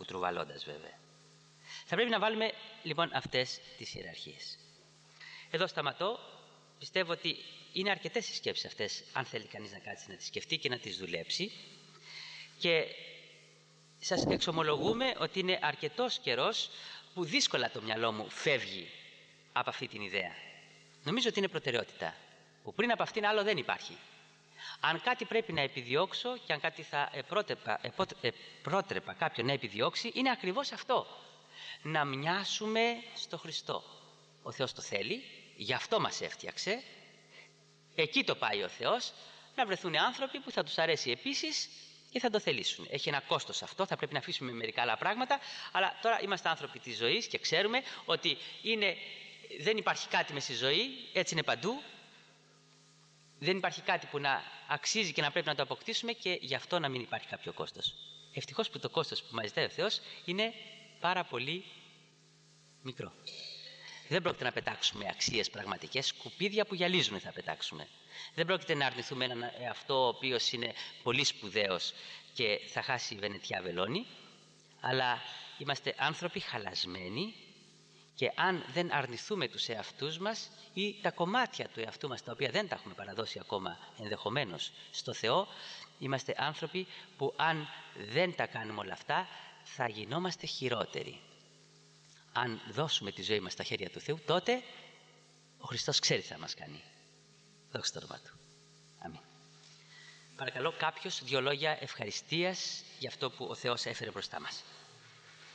κουτρουβαλώντας βέβαια. Θα πρέπει να βάλουμε λοιπόν αυτές τις ιεραρχίες. Εδώ σταματώ. Πιστεύω ότι είναι αρκετές οι σκέψεις αυτές, αν θέλει κανείς να κάτσει να τις σκεφτεί και να τις δουλέψει. Και σας εξομολογούμε ότι είναι αρκετός καιρός που δύσκολα το μυαλό μου φεύγει από αυτή την ιδέα. Νομίζω ότι είναι προτεραιότητα, που πριν από αυτήν άλλο δεν υπάρχει. Αν κάτι πρέπει να επιδιώξω και αν κάτι θα πρότρεπα κάποιον να επιδιώξει, είναι ακριβώς αυτό. Να μοιάσουμε στο Χριστό. Ο Θεός το θέλει, γι' αυτό μας έφτιαξε. Εκεί το πάει ο Θεός, να βρεθούν άνθρωποι που θα τους αρέσει επίσης και θα το θελήσουν. Έχει ένα κόστος αυτό, θα πρέπει να αφήσουμε μερικά άλλα πράγματα, αλλά τώρα είμαστε άνθρωποι της ζωής και ξέρουμε ότι δεν υπάρχει κάτι μες στη ζωή, έτσι είναι παντού. Δεν υπάρχει κάτι που να αξίζει και να πρέπει να το αποκτήσουμε και γι' αυτό να μην υπάρχει κάποιο κόστος. Ευτυχώς που το κόστος που μας ζητάει ο Θεός είναι πάρα πολύ μικρό. Δεν πρόκειται να πετάξουμε αξίες πραγματικές, σκουπίδια που γυαλίζουν θα πετάξουμε. Δεν πρόκειται να αρνηθούμε έναν εαυτό ο οποίος είναι πολύ σπουδαίος και θα χάσει η Βενετιά βελόνι, αλλά είμαστε άνθρωποι χαλασμένοι και αν δεν αρνηθούμε τους εαυτούς μας ή τα κομμάτια του εαυτού μας τα οποία δεν τα έχουμε παραδώσει ακόμα ενδεχομένως στο Θεό, είμαστε άνθρωποι που αν δεν τα κάνουμε όλα αυτά θα γινόμαστε χειρότεροι. Αν δώσουμε τη ζωή μας στα χέρια του Θεού, τότε ο Χριστός ξέρει τι θα μας κάνει. Δόξα τω όνομα Του. Αμήν. Παρακαλώ κάποιος 2 λόγια ευχαριστίας για αυτό που ο Θεός έφερε μπροστά μας.